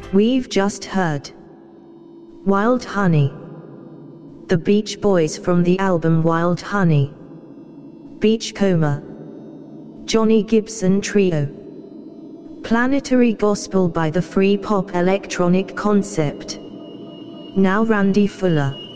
We've just heard Wild Honey, the Beach Boys from the album Wild Honey, Beachcomber, Johnny Gibson Trio, Planetary Gospel by the Free Pop Electronic Concept. Now Randy Fuller.